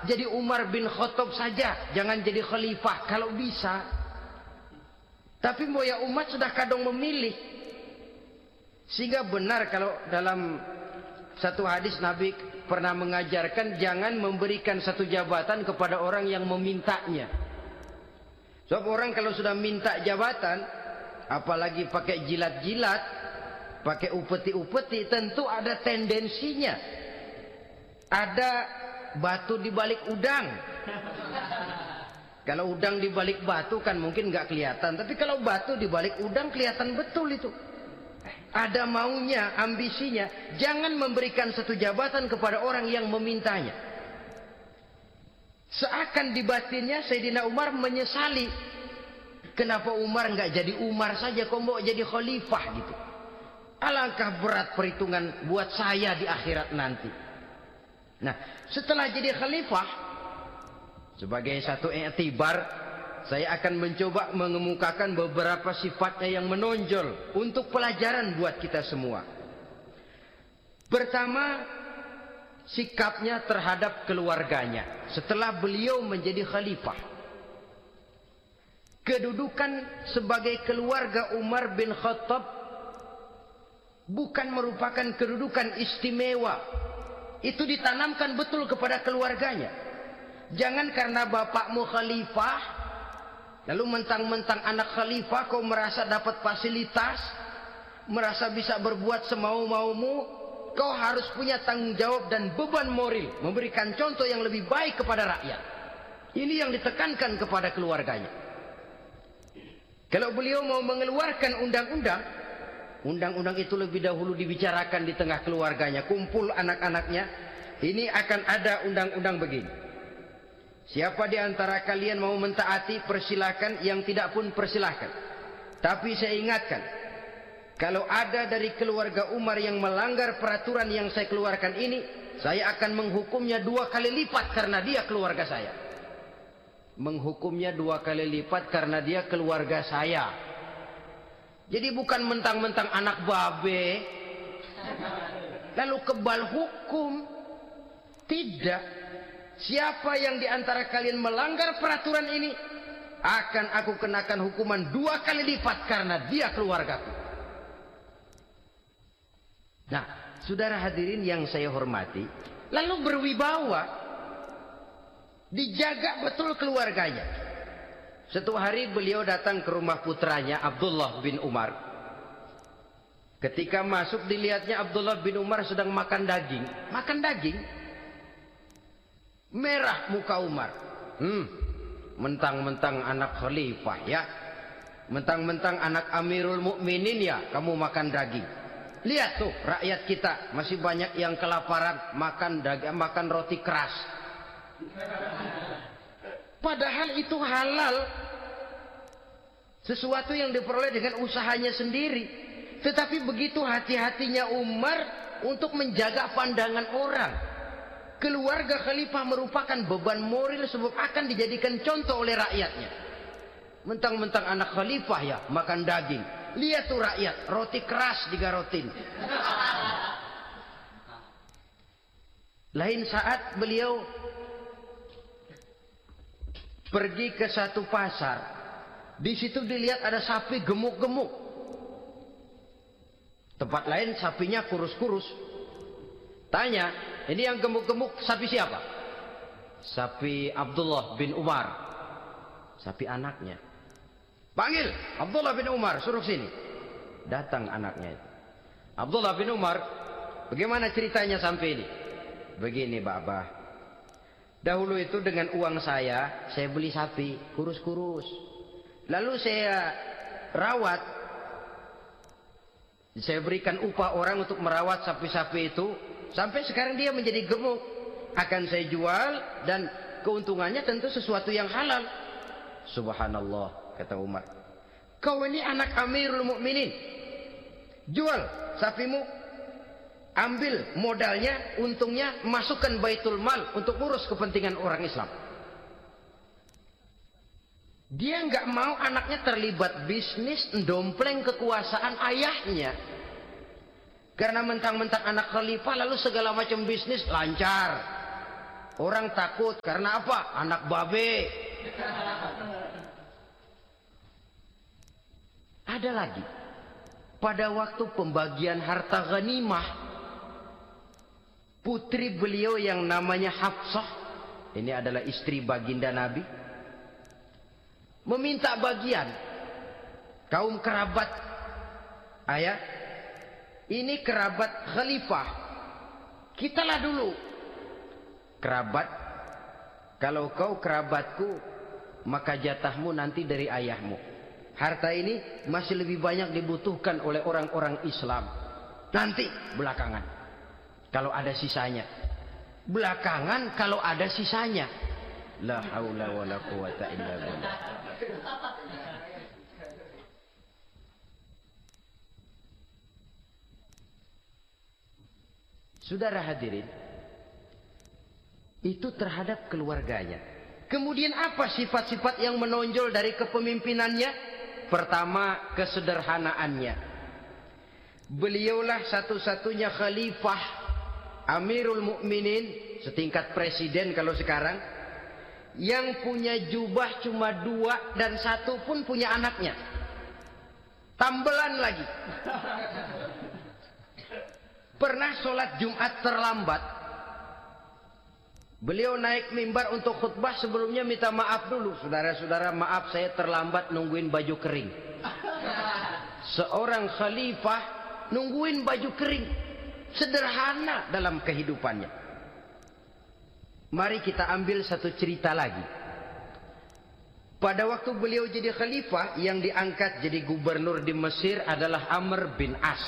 jadi Umar bin Khattab saja, jangan jadi khalifah kalau bisa. Tapi moya umat sudah kadang memilih. Sehingga benar kalau dalam satu hadis Nabi pernah mengajarkan jangan memberikan satu jabatan kepada orang yang memintanya. Sebab orang kalau sudah minta jabatan, apalagi pakai jilat-jilat, pakai upeti-upeti, tentu ada tendensinya. Ada batu di balik udang. Kalau udang di balik batu kan mungkin nggak kelihatan, tapi kalau batu di balik udang kelihatan betul itu. Ada maunya, ambisinya. Jangan memberikan satu jabatan kepada orang yang memintanya. Seakan di batinnya Sayyidina Umar menyesali. Kenapa Umar nggak jadi Umar saja, kok mau jadi khalifah gitu. Alangkah berat perhitungan buat saya di akhirat nanti. Nah, setelah jadi khalifah, sebagai satu i'tibar, saya akan mencoba mengemukakan beberapa sifatnya yang menonjol untuk pelajaran buat kita semua. Pertama, sikapnya terhadap keluarganya setelah beliau menjadi khalifah. Kedudukan sebagai keluarga Umar bin Khattab bukan merupakan kedudukan istimewa. Itu ditanamkan betul kepada keluarganya. Jangan karena bapakmu khalifah, lalu mentang-mentang anak khalifah kau merasa dapat fasilitas, merasa bisa berbuat semau-maumu. Kau harus punya tanggung jawab dan beban moral, memberikan contoh yang lebih baik kepada rakyat. Ini yang ditekankan kepada keluarganya. Kalau beliau mau mengeluarkan undang-undang, undang-undang itu lebih dahulu dibicarakan di tengah keluarganya, kumpul anak-anaknya. Ini akan ada undang-undang begini. Siapa di antara kalian mau mentaati, persilakan. Yang tidak pun persilakan. Tapi saya ingatkan, kalau ada dari keluarga Umar yang melanggar peraturan yang saya keluarkan ini, saya akan menghukumnya 2 kali lipat karena dia keluarga saya. Menghukumnya 2 kali lipat karena dia keluarga saya. Jadi bukan mentang-mentang anak babe lalu kebal hukum. Tidak. Siapa yang di antara kalian melanggar peraturan ini, akan aku kenakan hukuman 2 kali lipat karena dia keluargaku. Nah, saudara hadirin yang saya hormati, lalu berwibawa, dijaga betul keluarganya. Satu hari beliau datang ke rumah putranya Abdullah bin Umar. Ketika masuk dilihatnya Abdullah bin Umar sedang makan daging. Makan daging. Merah muka Umar. Mentang-mentang anak khalifah ya. Mentang-mentang anak Amirul Mukminin ya, kamu makan daging. Lihat tuh rakyat kita masih banyak yang kelaparan, makan daging, makan roti keras. Padahal itu halal. Sesuatu yang diperoleh dengan usahanya sendiri. Tetapi begitu hati-hatinya Umar untuk menjaga pandangan orang. Keluarga khalifah merupakan beban moral sebab akan dijadikan contoh oleh rakyatnya. Mentang-mentang anak khalifah ya makan daging. Lihat tuh rakyat, roti keras digarotin. Lain saat beliau pergi ke satu pasar. Di situ dilihat ada sapi gemuk-gemuk. Tempat lain sapinya kurus-kurus. Tanya, ini yang gemuk-gemuk sapi siapa? Sapi Abdullah bin Umar. Sapi anaknya. Panggil Abdullah bin Umar, suruh sini. Datang anaknya itu. Abdullah bin Umar, bagaimana ceritanya sampai ini? Begini, Baba. Dahulu itu dengan uang saya beli sapi kurus-kurus. Lalu saya rawat. Saya berikan upah orang untuk merawat sapi-sapi itu. Sampai sekarang dia menjadi gemuk. Akan saya jual dan keuntungannya tentu sesuatu yang halal. Subhanallah, kata Umar. Kau ini anak Amirul Mukminin. Jual sapimu. Ambil modalnya, untungnya, masukkan Baitul Mal untuk urus kepentingan orang Islam. Dia nggak mau anaknya terlibat bisnis, ndompleng kekuasaan ayahnya. Karena mentang-mentang anak khalifah lalu segala macam bisnis lancar. Orang takut karena apa? Anak babe. Ada lagi. Pada waktu pembagian harta ghanimah, putri beliau yang namanya Hafsah, ini adalah istri baginda Nabi, meminta bagian. Kaum kerabat ayah, ini kerabat khalifah, kitalah dulu kerabat. Kalau kau kerabatku, maka jatahmu nanti dari ayahmu. Harta ini masih lebih banyak dibutuhkan oleh orang-orang Islam. Nanti belakangan, kalau ada sisanya. Belakangan kalau ada sisanya. La haula wala quwata illa billah. Saudara hadirin, itu terhadap keluarganya. Kemudian apa sifat-sifat yang menonjol dari kepemimpinannya? Pertama, kesederhanaannya. Beliaulah satu-satunya khalifah, Amirul Mukminin, setingkat presiden kalau sekarang, yang punya jubah cuma 2 dan 1 pun punya anaknya. Tambelan lagi. Pernah sholat Jumat terlambat. Beliau naik mimbar untuk khutbah, sebelumnya minta maaf dulu. Saudara-saudara, maaf saya terlambat nungguin baju kering. Seorang khalifah nungguin baju kering. Sederhana dalam kehidupannya. Mari kita ambil satu cerita lagi. Pada waktu beliau jadi khalifah, yang diangkat jadi gubernur di Mesir adalah Amr bin As.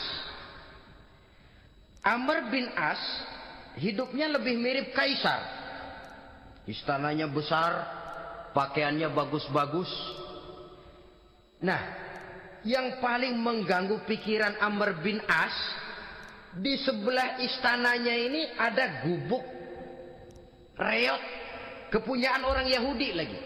Amr bin As hidupnya lebih mirip kaisar. Istananya besar, pakaiannya bagus-bagus. Nah, yang paling mengganggu pikiran Amr bin As, di sebelah istananya ini ada gubuk reot, kepunyaan orang Yahudi lagi.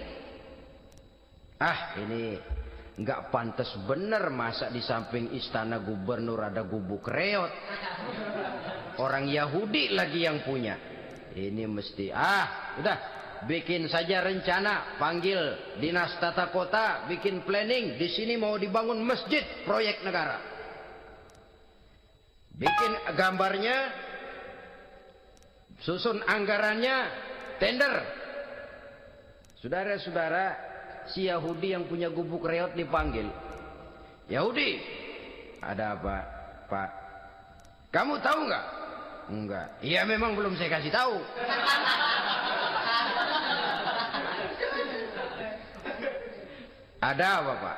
Ah, ini nggak pantas bener, masa di samping istana gubernur ada gubuk reot. Orang Yahudi lagi yang punya. Ini mesti, udah, bikin saja rencana, panggil dinas tata kota, bikin planning. Di sini mau dibangun masjid, proyek negara. Bikin gambarnya, susun anggarannya, tender. Saudara-saudara, si Yahudi yang punya gubuk reot dipanggil. Yahudi, ada apa, Pak? Kamu tahu nggak? Enggak. Iya, memang belum saya kasih tahu. Ada apa, Pak?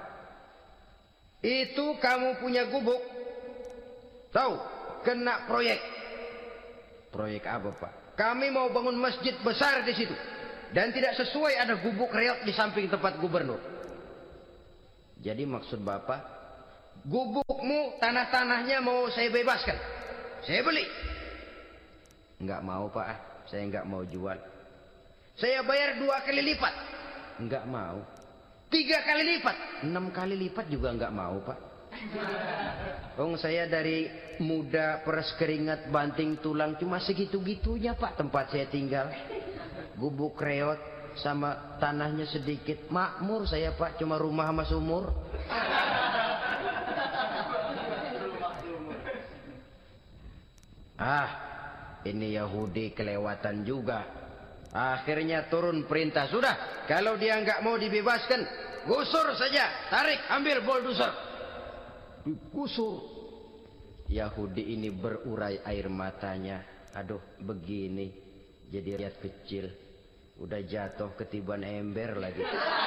Itu kamu punya gubuk. Tahu? Kena proyek. Proyek apa, Pak? Kami mau bangun masjid besar di situ. Dan tidak sesuai ada gubuk reot di samping tempat gubernur. Jadi maksud Bapak, gubukmu, tanah-tanahnya mau saya bebaskan. Saya beli. Enggak mau, Pak. Saya enggak mau jual. Saya bayar 2 kali lipat. Enggak mau. 3 kali lipat. 6 kali lipat juga enggak mau, Pak. Saya dari muda peres keringat banting tulang cuma segitu-gitunya, Pak, tempat saya tinggal. Gubuk reot sama tanahnya sedikit. Makmur saya, Pak, cuma rumah sama sumur. Ini Yahudi kelewatan juga. Akhirnya turun perintah, sudah, kalau dia nggak mau dibebaskan, gusur saja, tarik, ambil bulldozer. Digusur. Yahudi ini berurai air matanya. Aduh, begini, jadi rakyat kecil, udah jatuh ketiban ember lagi.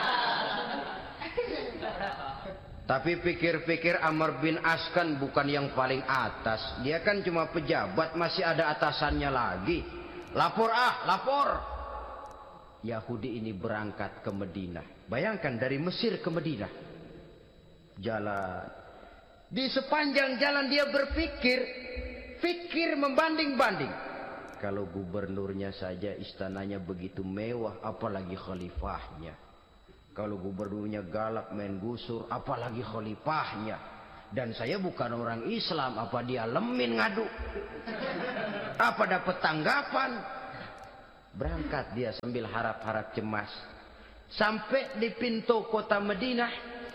Tapi pikir-pikir Amr bin As kan bukan yang paling atas. Dia kan cuma pejabat, masih ada atasannya lagi. Lapor, lapor. Yahudi ini berangkat ke Madinah. Bayangkan dari Mesir ke Madinah. Jalan. Di sepanjang jalan dia berpikir membanding-banding. Kalau gubernurnya saja istananya begitu mewah, apalagi khalifahnya. Kalau gubernurnya galak main gusur, apalagi khalifahnya. Dan saya bukan orang Islam, apa dia lemin ngadu? Apa dapat tanggapan? Berangkat dia sambil harap-harap cemas. Sampai di pintu kota Madinah,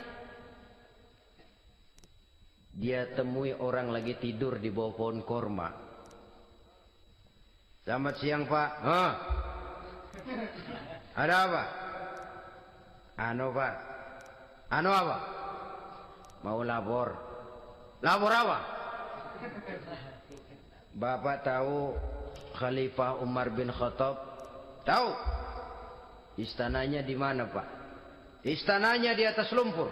dia temui orang lagi tidur di bawah pohon korma. Selamat siang Pak. Ada apa? Anu Pak. Anu apa? Mau lapor. Lapor apa? Bapak tahu Khalifah Umar bin Khattab? Tahu? Istananya di mana Pak? Istananya di atas lumpur.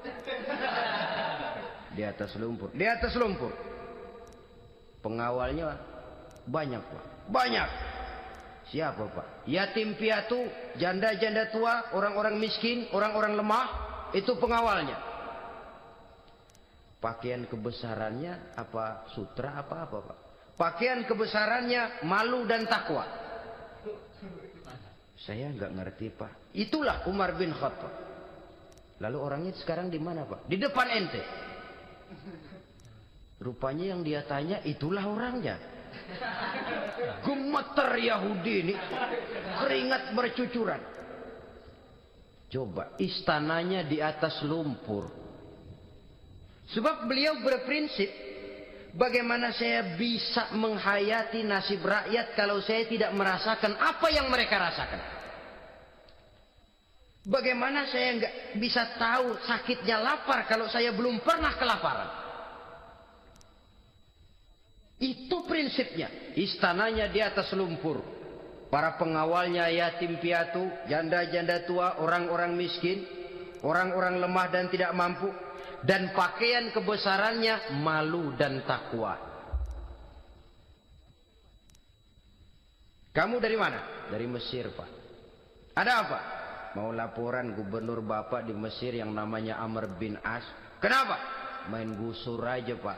Di atas lumpur. Di atas lumpur. Pengawalnya banyak Pak. Banyak. Siapa Pak? Yatim piatu, janda-janda tua, orang-orang miskin, orang-orang lemah. Itu pengawalnya. Pakaian kebesarannya apa sutra apa-apa Pak? Pakaian kebesarannya malu dan takwa. Saya nggak ngerti Pak. Itulah Umar bin Khattab. Lalu orangnya sekarang di mana Pak? Di depan ente. Rupanya yang dia tanya itulah orangnya. Gemeter Yahudi ini, keringat bercucuran. Coba istananya di atas lumpur. Sebab beliau berprinsip, bagaimana saya bisa menghayati nasib rakyat kalau saya tidak merasakan apa yang mereka rasakan? Bagaimana saya nggak bisa tahu sakitnya lapar kalau saya belum pernah kelaparan? Itu prinsipnya. Istananya di atas lumpur. Para pengawalnya yatim piatu, janda-janda tua, orang-orang miskin, orang-orang lemah dan tidak mampu. Dan pakaian kebesarannya malu dan takwa. Kamu dari mana? Dari Mesir Pak. Ada apa? Mau laporan gubernur Bapak di Mesir yang namanya Amr bin As. Kenapa? Main gusur aja Pak.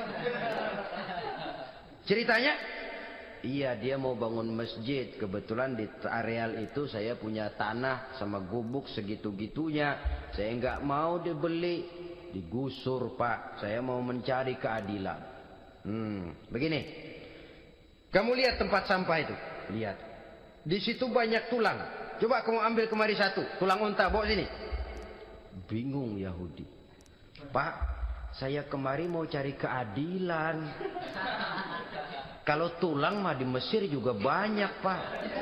Ceritanya? Iya, dia mau bangun masjid. Kebetulan di areal itu saya punya tanah sama gubuk segitu-gitunya. Saya nggak mau dibeli, digusur Pak. Saya mau mencari keadilan. Begini. Kamu lihat tempat sampah itu? Lihat. Di situ banyak tulang. Coba kamu ambil kemari satu, tulang unta, bawa sini. Bingung Yahudi. Pak, saya kemari mau cari keadilan. Kalau tulang mah di Mesir juga banyak Pak.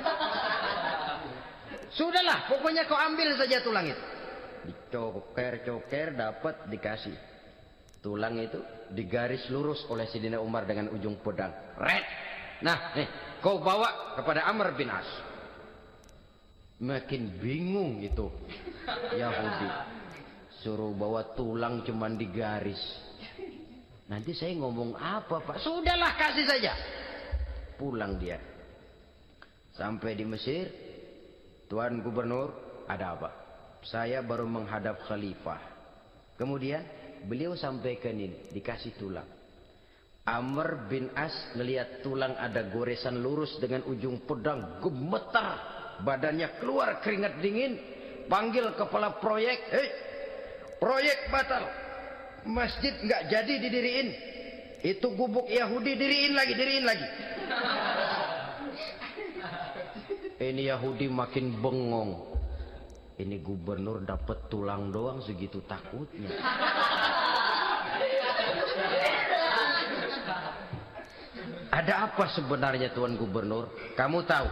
Sudahlah, pokoknya kau ambil saja tulang itu. Dicoker-coker dapat dikasih. Tulang itu digaris lurus oleh Sidina Umar dengan ujung pedang. Red. Nah, nih, kau bawa kepada Amr bin As. Makin bingung itu Yahudi. Suruh bawa tulang cuman digaris. Nanti saya ngomong apa Pak? Sudahlah, kasih saja. Pulang dia. Sampai di Mesir. Tuan Gubernur, ada apa? Saya baru menghadap Khalifah. Kemudian beliau sampaikan ini, dikasih tulang. Amr bin As melihat tulang ada goresan lurus dengan ujung pedang, gemetar. Badannya keluar keringat dingin. Panggil kepala proyek. Proyek batal. Masjid nggak jadi didiriin. Itu gubuk Yahudi diriin lagi. Ini Yahudi makin bengong. Ini gubernur dapat tulang doang segitu takutnya. Ada apa sebenarnya Tuan Gubernur? Kamu tahu?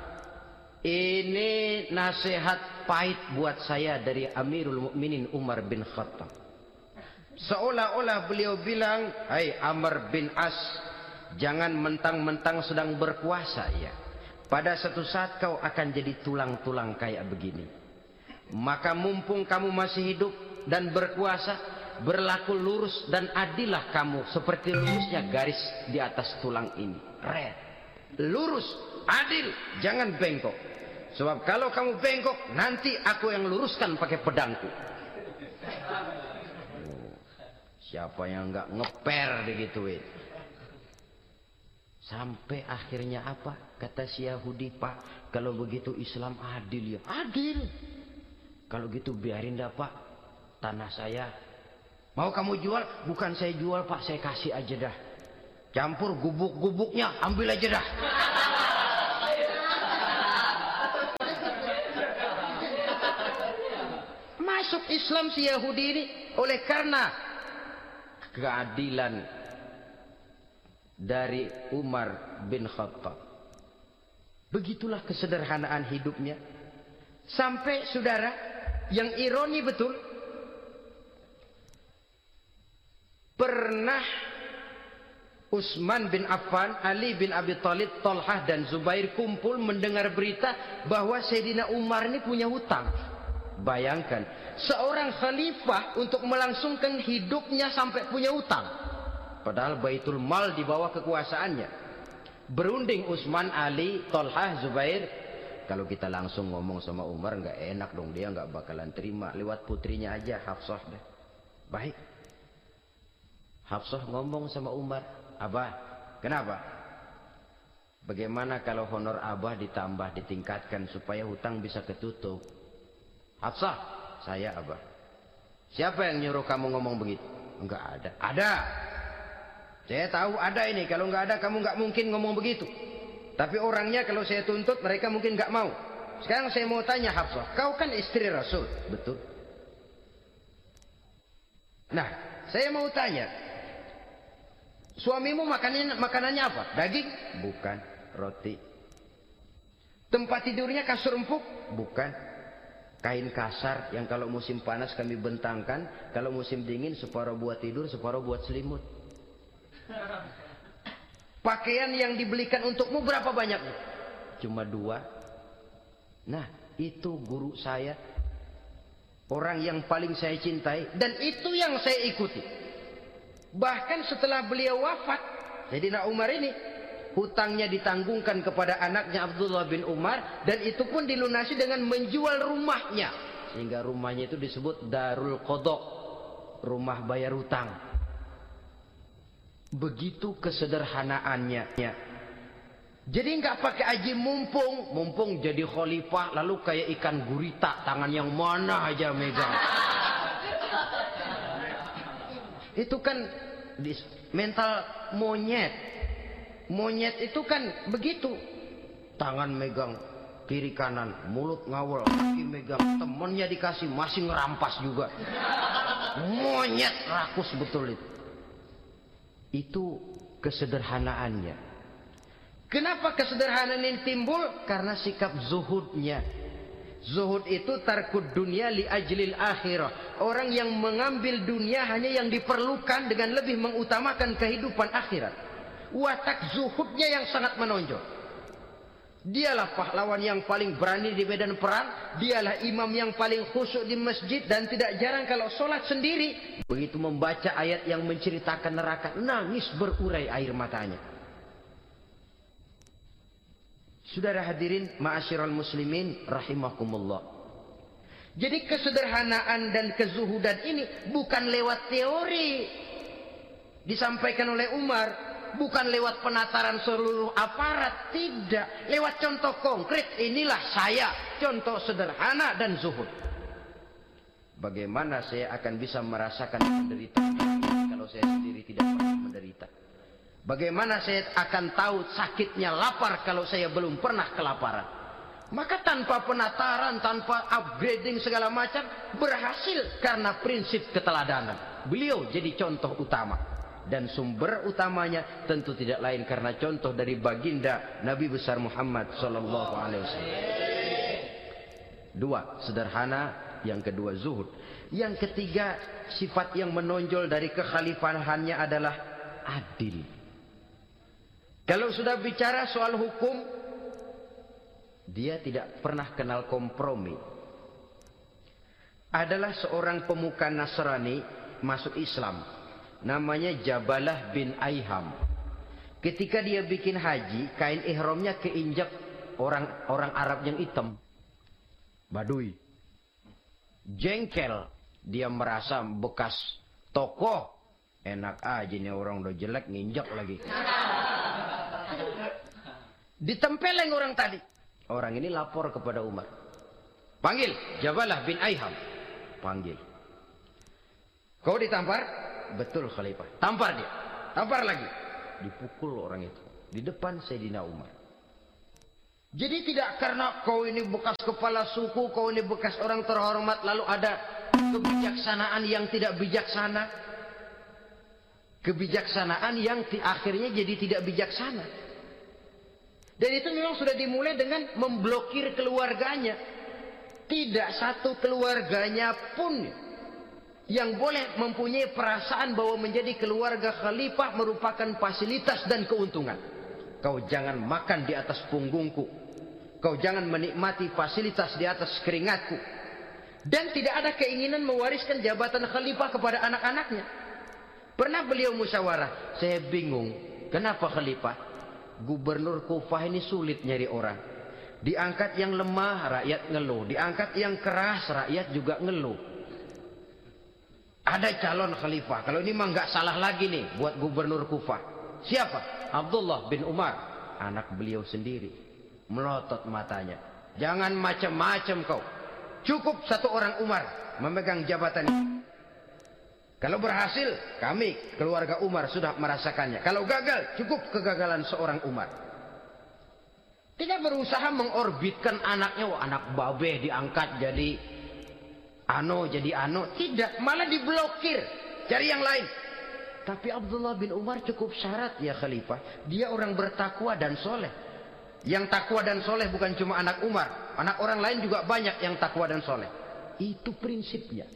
Ini nasihat pahit buat saya dari Amirul Mukminin Umar bin Khattab. Seolah-olah beliau bilang, "Hai Amr bin As, jangan mentang-mentang sedang berkuasa ya. Pada satu saat kau akan jadi tulang-tulang kayak begini. Maka mumpung kamu masih hidup dan berkuasa, berlaku lurus dan adillah kamu seperti lurusnya garis di atas tulang ini. Red. Lurus, adil, jangan bengkok. Sebab kalau kamu bengkok, nanti aku yang luruskan pakai pedangku." Siapa yang nggak ngeper digituin? Sampai akhirnya apa? Kata si Yahudi, "Pak, kalau begitu Islam adil ya." Adil. Kalau gitu biarin dah Pak, tanah saya. Mau kamu jual? Bukan saya jual Pak, saya kasih aja dah. Campur gubuk-gubuknya, ambil aja dah. masuk Islam si Yahudi ini oleh karena keadilan dari Umar bin Khattab. Begitulah kesederhanaan hidupnya. Sampai saudara, yang ironi betul, pernah Utsman bin Affan, Ali bin Abi Thalib, Thalhah dan Zubair kumpul mendengar berita bahwa Sayyidina Umar ini punya hutang. Bayangkan, seorang khalifah untuk melangsungkan hidupnya sampai punya hutang. Padahal Baitul Mal di bawah kekuasaannya. Berunding Utsman, Ali, Thalhah, Zubair. Kalau kita langsung ngomong sama Umar nggak enak dong, dia nggak bakalan terima. Lewat putrinya aja, Hafsah deh. Baik. Hafsah ngomong sama Umar, Abah, kenapa? Bagaimana kalau honor Abah ditambah, ditingkatkan supaya hutang bisa ketutup? Hafsah, saya Abah. Siapa yang nyuruh kamu ngomong begitu? Enggak ada. Ada. Saya tahu ada ini. Kalau enggak ada, kamu enggak mungkin ngomong begitu. Tapi orangnya kalau saya tuntut, mereka mungkin enggak mau. Sekarang saya mau tanya Hafsah, kau kan istri Rasul, betul? Nah, saya mau tanya, suamimu makanannya apa? Daging? Bukan. Roti. Tempat tidurnya kasur empuk? Bukan. Kain kasar yang kalau musim panas kami bentangkan, kalau musim dingin separuh buat tidur, separuh buat selimut. Pakaian yang dibelikan untukmu berapa banyaknya? Cuma 2. Nah, itu guru saya, orang yang paling saya cintai, dan itu yang saya ikuti. Bahkan setelah beliau wafat, Sayyidina Umar ini hutangnya ditanggungkan kepada anaknya Abdullah bin Umar, dan itu pun dilunasi dengan menjual rumahnya, sehingga rumahnya itu disebut Darul Qadha, rumah bayar hutang. Begitu kesederhanaannya. Jadi nggak pakai aji mumpung jadi khalifah lalu kayak ikan gurita, tangan yang mana aja megang. Itu kan mental monyet. Monyet itu kan begitu. Tangan megang kiri kanan, mulut ngawal, kaki megang, temennya dikasih masih ngerampas juga. Monyet rakus betul itu. Itu kesederhanaannya. Kenapa kesederhanaan ini timbul? Karena sikap zuhudnya. Zuhud itu tarkud dunia li ajlil akhirah. Orang yang mengambil dunia hanya yang diperlukan dengan lebih mengutamakan kehidupan akhirat. Watak zuhudnya yang sangat menonjol. Dialah pahlawan yang paling berani di medan perang. Dialah imam yang paling khusyuk di masjid. Dan tidak jarang kalau sholat sendiri, begitu membaca ayat yang menceritakan neraka, nangis berurai air matanya. Saudara hadirin ma'asyiral muslimin rahimakumullah. Jadi kesederhanaan dan kezuhudan ini bukan lewat teori disampaikan oleh Umar, bukan lewat penataran seluruh aparat, tidak, lewat contoh konkret. Inilah saya, contoh sederhana dan zuhud. Bagaimana saya akan bisa merasakan penderitaan kalau saya sendiri tidak pernah menderita? Bagaimana saya akan tahu sakitnya lapar kalau saya belum pernah kelaparan? Maka tanpa penataran, tanpa upgrading segala macam, berhasil karena prinsip keteladanan. Beliau jadi contoh utama. Dan sumber utamanya tentu tidak lain karena contoh dari baginda Nabi besar Muhammad sallallahu alaihi wasallam. 2, sederhana. Yang kedua, zuhud. Yang ketiga, sifat yang menonjol dari kekhalifahannya adalah adil. Kalau sudah bicara soal hukum, dia tidak pernah kenal kompromi. Adalah seorang pemuka Nasrani masuk Islam. Namanya Jabalah bin Aiham. Ketika dia bikin haji, kain ihramnya keinjak orang Arab yang hitam. Badui. Jengkel. Dia merasa bekas tokoh. Enak aja nih orang udah jelek nginjak lagi. Ditempeleng orang tadi. Orang ini lapor kepada Umar. Panggil Jabalah bin Aiham. Panggil. Kau ditampar? Betul Khalifah. Tampar dia. Tampar lagi. Dipukul orang itu. Di depan Sayyidina Umar. Jadi tidak karena kau ini bekas kepala suku, kau ini bekas orang terhormat, lalu ada kebijaksanaan yang tidak bijaksana, kebijaksanaan yang akhirnya jadi tidak bijaksana. Dan itu memang sudah dimulai dengan memblokir keluarganya. Tidak satu keluarganya pun yang boleh mempunyai perasaan bahwa menjadi keluarga khalifah merupakan fasilitas dan keuntungan. Kau jangan makan di atas punggungku, kau jangan menikmati fasilitas di atas keringatku. Dan tidak ada keinginan mewariskan jabatan khalifah kepada anak-anaknya. Pernah beliau musyawarah, saya bingung, kenapa khalifah? Gubernur Kufah ini sulit nyari orang. Diangkat yang lemah, rakyat ngeluh. Diangkat yang keras, rakyat juga ngeluh. Ada calon khalifah. Kalau ini mah nggak salah lagi nih buat gubernur Kufah. Siapa? Abdullah bin Umar. Anak beliau sendiri. Melotot matanya. Jangan macam-macam kau. Cukup satu orang Umar memegang jabatan ini. Kalau berhasil, kami keluarga Umar sudah merasakannya. Kalau gagal, cukup kegagalan seorang Umar. Tidak berusaha mengorbitkan anaknya, wah anak babeh diangkat jadi ano. Tidak, malah diblokir. Cari yang lain. Tapi Abdullah bin Umar cukup syarat ya khalifah. Dia orang bertakwa dan soleh. Yang takwa dan soleh bukan cuma anak Umar. Anak orang lain juga banyak yang takwa dan soleh. Itu prinsipnya.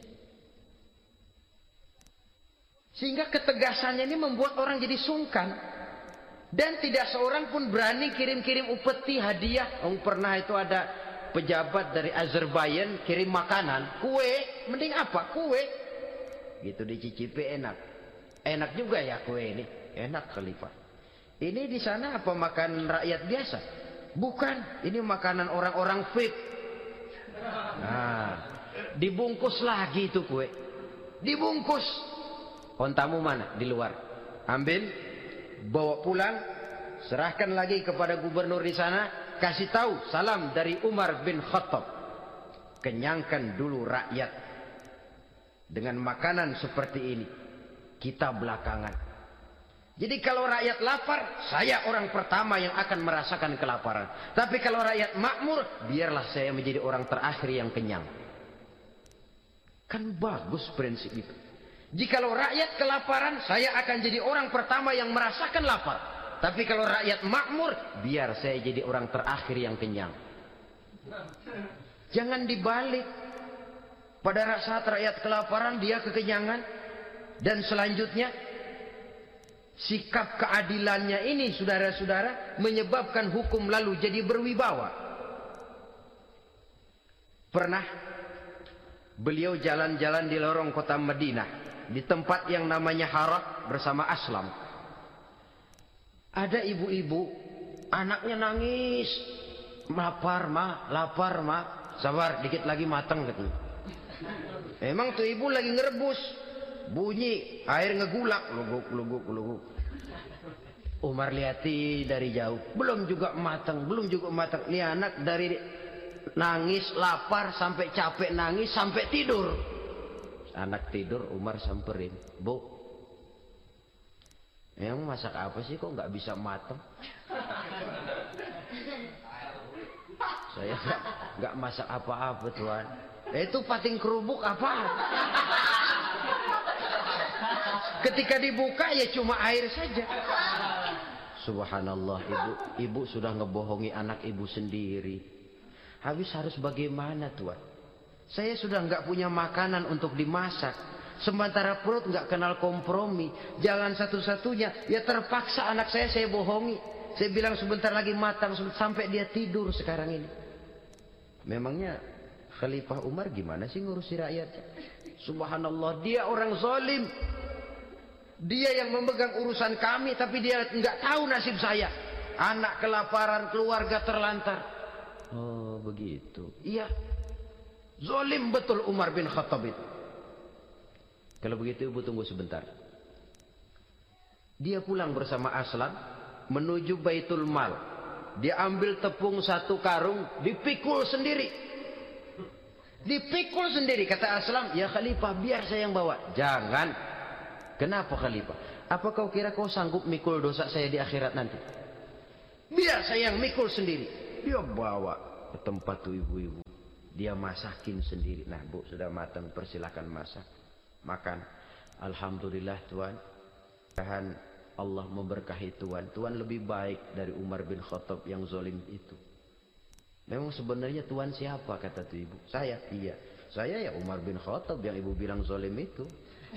Sehingga ketegasannya ini membuat orang jadi sungkan. Dan tidak seorang pun berani kirim-kirim upeti hadiah. Pernah itu ada pejabat dari Azerbaijan kirim makanan, kue, mending apa? Kue. Gitu dicicipi enak. Enak juga ya kue ini. Enak khalifah. Ini di sana apa makan rakyat biasa? Bukan, ini makanan orang-orang VIP. Nah, dibungkus lagi itu kue. Dibungkus. Ontamu mana? Di luar. Ambil, bawa pulang, serahkan lagi kepada gubernur di sana, kasih tahu salam dari Umar bin Khattab. Kenyangkan dulu rakyat dengan makanan seperti ini. Kita belakangan. Jadi kalau rakyat lapar, saya orang pertama yang akan merasakan kelaparan. Tapi kalau rakyat makmur, biarlah saya menjadi orang terakhir yang kenyang. Kan bagus prinsip itu. Jikalau rakyat kelaparan, saya akan jadi orang pertama yang merasakan lapar. Tapi kalau rakyat makmur, biar saya jadi orang terakhir yang kenyang. Jangan dibalik. Pada saat rakyat kelaparan, dia kekenyangan. Dan selanjutnya, sikap keadilannya ini, saudara-saudara, menyebabkan hukum lalu jadi berwibawa. Pernah beliau jalan-jalan di lorong kota Madinah. Di tempat yang namanya Harah bersama Aslam. Ada ibu-ibu, anaknya nangis. Lapar ma. Sabar, dikit lagi matang katanya. Emang tuh ibu lagi ngerebus. Bunyi, air ngegulak. Luguk. Umar lihati dari jauh. Belum juga matang. Ini anak dari nangis, lapar, sampai capek nangis, sampai tidur. Anak tidur, Umar samperin, Bu, yang masak apa sih kok nggak bisa matang? Saya nggak masak apa-apa tuan. Itu pating kerubuk apa? Ketika dibuka ya cuma air saja. Subhanallah, ibu sudah ngebohongi anak ibu sendiri. Habis harus bagaimana tuan? Saya sudah nggak punya makanan untuk dimasak. Sementara perut nggak kenal kompromi. Jalan satu-satunya, ya terpaksa anak saya bohongi. Saya bilang sebentar lagi matang, sampai dia tidur sekarang ini. Memangnya Khalifah Umar gimana sih ngurusi rakyatnya? Subhanallah, dia orang zalim. Dia yang memegang urusan kami, tapi dia nggak tahu nasib saya. Anak kelaparan, keluarga terlantar. Oh begitu. Iya. Zalim betul Umar bin Khattab itu. Kalau begitu ibu tunggu sebentar. Dia pulang bersama Aslam menuju Baitul Mal. Dia ambil tepung 1 karung, dipikul sendiri. Dipikul sendiri, kata Aslam, ya Khalifah biar saya yang bawa. Jangan. Kenapa Khalifah? Apa kau kira kau sanggup mikul dosa saya di akhirat nanti? Biar saya yang mikul sendiri. Dia bawa ke tempat tuh ibu-ibu. Dia masakin sendiri. Nah Bu, sudah matang, persilahkan masak. Makan. Alhamdulillah Tuan. Tuhan Allah memberkahi Tuan. Tuan lebih baik dari Umar bin Khattab yang zalim itu. Memang sebenarnya Tuan siapa, kata tu ibu. Saya. Iya. Saya ya Umar bin Khattab yang ibu bilang zalim itu.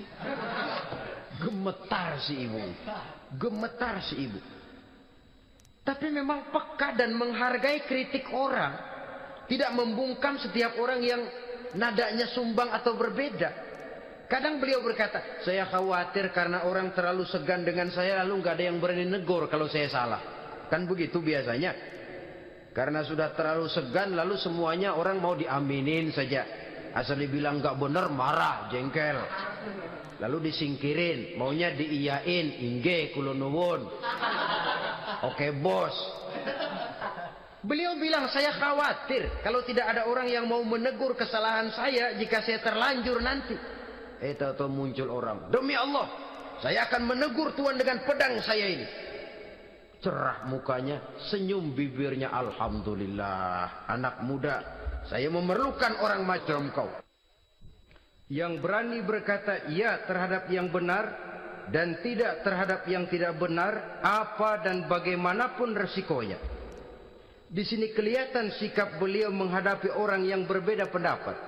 Gemetar si ibu. Gemetar si ibu. Tapi memang peka dan menghargai kritik orang. Tidak membungkam setiap orang yang nadanya sumbang atau berbeda. Kadang beliau berkata, saya khawatir karena orang terlalu segan dengan saya, lalu nggak ada yang berani negor kalau saya salah. Kan begitu biasanya. Karena sudah terlalu segan, lalu semuanya orang mau diaminin saja. Asal dibilang nggak benar, marah, jengkel. Lalu disingkirin, maunya diiyain, ingge, kulonuwun. Oke bos. Beliau bilang, saya khawatir kalau tidak ada orang yang mau menegur kesalahan saya jika saya terlanjur nanti. Tahu muncul orang, demi Allah, saya akan menegur Tuan dengan pedang saya ini. Cerah mukanya, senyum bibirnya, alhamdulillah. Anak muda, saya memerlukan orang macam kau. Yang berani berkata ya terhadap yang benar dan tidak terhadap yang tidak benar, apa dan bagaimanapun resikonya. Di sini kelihatan sikap beliau menghadapi orang yang berbeda pendapat.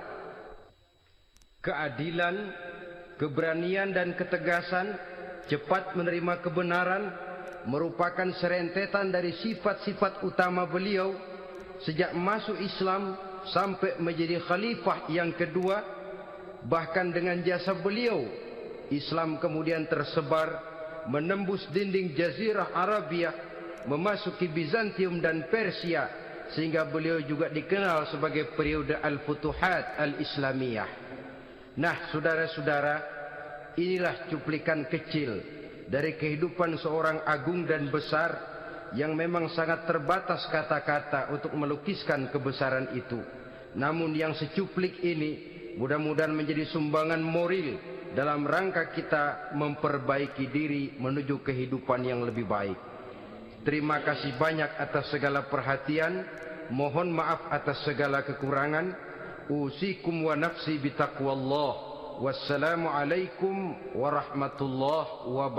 Keadilan, keberanian dan ketegasan, cepat menerima kebenaran merupakan serentetan dari sifat-sifat utama beliau sejak masuk Islam sampai menjadi khalifah yang kedua. Bahkan dengan jasa beliau, Islam kemudian tersebar menembus dinding Jazirah Arabia, memasuki Bizantium dan Persia, sehingga beliau juga dikenal sebagai periode Al-Futuhat Al-Islamiyah. Nah, saudara-saudara, inilah cuplikan kecil dari kehidupan seorang agung dan besar yang memang sangat terbatas kata-kata untuk melukiskan kebesaran itu. Namun yang secuplik ini mudah-mudahan menjadi sumbangan moral dalam rangka kita memperbaiki diri menuju kehidupan yang lebih baik. Terima kasih banyak atas segala perhatian. Mohon maaf atas segala kekurangan. Usikum wa nafsi bitaqwallah. Wassalamualaikum warahmatullahi wabarakatuh.